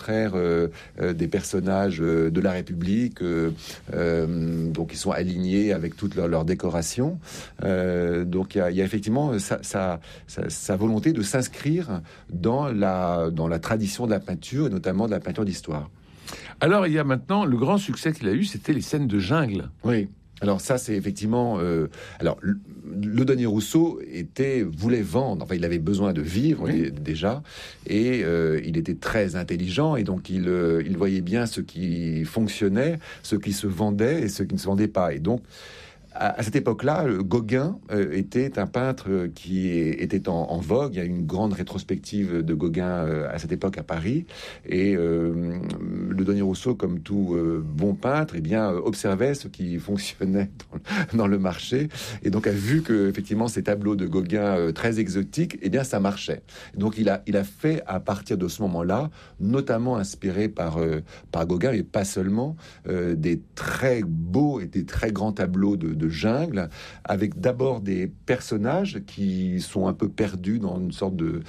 des personnages de la République, donc ils sont alignés avec toute leur décoration. Donc il y a effectivement sa volonté de s'inscrire dans la tradition de la peinture, et notamment de la peinture d'histoire. Alors il y a maintenant, le grand succès qu'il a eu, c'était les scènes de jungle. Oui. Alors ça, c'est effectivement... alors, le Denis Rousseau voulait vendre, enfin, il avait besoin de vivre déjà, et il était très intelligent, et donc il voyait bien ce qui fonctionnait, ce qui se vendait et ce qui ne se vendait pas. Et donc, à cette époque-là, Gauguin était un peintre qui était en vogue. Il y a une grande rétrospective de Gauguin à cette époque à Paris. Et le Denis Rousseau, comme tout bon peintre, observait ce qui fonctionnait dans le marché. Et donc a vu que effectivement ces tableaux de Gauguin très exotiques, ça marchait. Donc il a fait à partir de ce moment-là, notamment inspiré par Gauguin, mais pas seulement, des très beaux et des très grands tableaux de jungle, avec d'abord des personnages qui sont un peu perdus dans une sorte de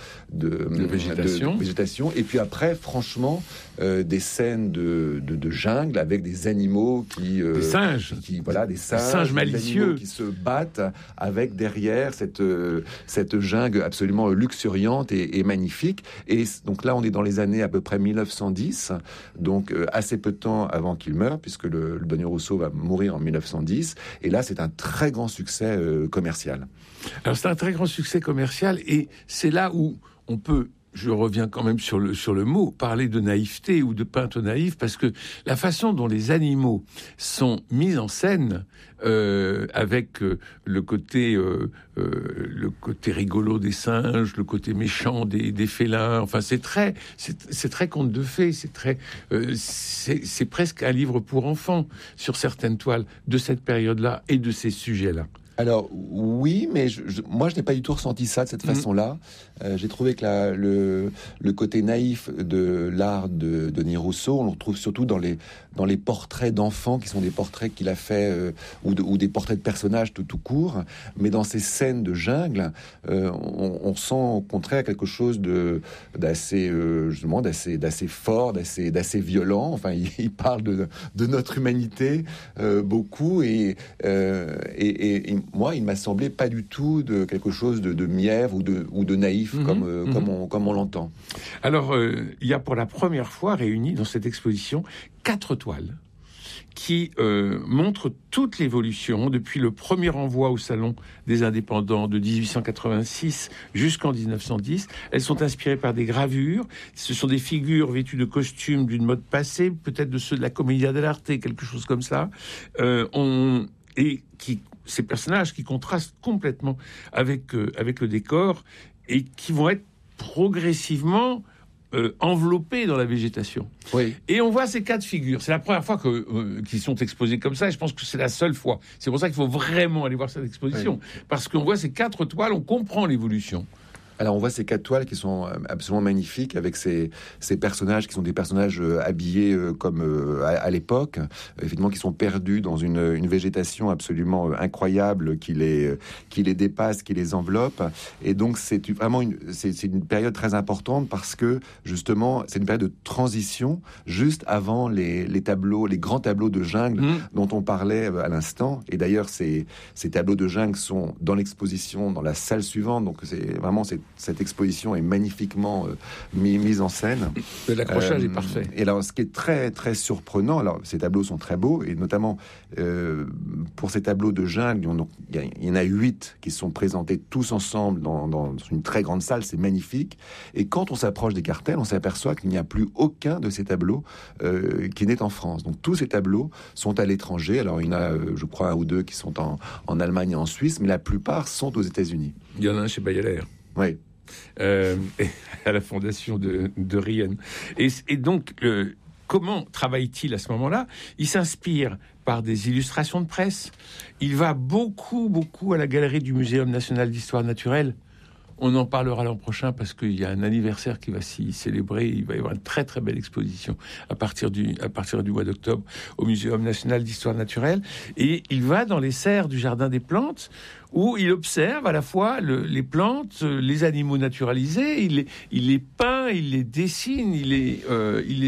végétation, et puis après, franchement, des scènes de jungle avec des animaux des singes malicieux qui se battent, avec derrière cette jungle absolument luxuriante et magnifique. Et donc là, on est dans les années à peu près 1910, donc assez peu de temps avant qu'il meure, puisque le Denis Rousseau va mourir en 1910. Et là, c'est un très grand succès commercial. Alors c'est un très grand succès commercial, et c'est là où on peut, je reviens quand même sur le mot, parler de naïveté ou de peintre naïf, parce que la façon dont les animaux sont mis en scène, avec le côté rigolo des singes, le côté méchant des félins, enfin c'est très conte de fées, c'est presque un livre pour enfants sur certaines toiles de cette période-là et de ces sujets-là. Alors oui, mais moi je n'ai pas du tout ressenti ça de cette façon-là. J'ai trouvé que le côté naïf de l'art de Denis Rousseau, on le retrouve surtout dans les portraits d'enfants, qui sont des portraits qu'il a fait, ou des portraits de personnages tout court. Mais dans ces scènes de jungle, on sent au contraire quelque chose d'assez fort, d'assez violent. Enfin, il parle de notre humanité beaucoup, et moi, il m'a semblé pas du tout de quelque chose de mièvre ou de naïf, comme on l'entend. Alors, il y a pour la première fois réuni dans cette exposition 4 toiles qui montrent toute l'évolution depuis le premier envoi au Salon des Indépendants de 1886 jusqu'en 1910. Elles sont inspirées par des gravures. Ce sont des figures vêtues de costumes d'une mode passée, peut-être de ceux de la Commedia dell'arte, quelque chose comme ça. Ces personnages qui contrastent complètement avec le décor et qui vont être progressivement enveloppés dans la végétation. Oui. Et on voit ces 4 figures. C'est la première fois qu'ils sont exposés comme ça, et je pense que c'est la seule fois. C'est pour ça qu'il faut vraiment aller voir cette exposition. Oui. Parce qu'on voit ces 4 toiles, on comprend l'évolution. Alors on voit ces 4 toiles qui sont absolument magnifiques, avec ces personnages qui sont des personnages habillés comme à l'époque, effectivement, qui sont perdus dans une végétation absolument incroyable qui les dépasse, qui les enveloppe. Et donc c'est vraiment une période très importante, parce que justement c'est une période de transition juste avant les grands tableaux de jungle dont on parlait à l'instant. Et d'ailleurs ces tableaux de jungle sont dans l'exposition, dans la salle suivante. Donc c'est vraiment cette exposition est magnifiquement mise en scène. L'accrochage est parfait. Et alors, ce qui est très, très surprenant, alors ces tableaux sont très beaux, et notamment pour ces tableaux de jungle, il y en a 8 qui sont présentés tous ensemble dans une très grande salle, c'est magnifique. Et quand on s'approche des cartels, on s'aperçoit qu'il n'y a plus aucun de ces tableaux qui n'est en France. Donc tous ces tableaux sont à l'étranger. Alors il y en a, je crois, 1 ou 2 qui sont en Allemagne et en Suisse, mais la plupart sont aux États-Unis. Il y en a un chez Bayeler. Oui. À la fondation de Rien. Et donc, comment travaille-t-il à ce moment-là ? Il s'inspire par des illustrations de presse. Il va beaucoup à la galerie du Muséum national d'histoire naturelle. On en parlera l'an prochain, parce qu'il y a un anniversaire qui va s'y célébrer. Il va y avoir une très très belle exposition à partir du mois d'octobre au Muséum national d'histoire naturelle. Et il va dans les serres du jardin des plantes, où il observe à la fois les plantes, les animaux naturalisés. Il les peint, il les dessine, il les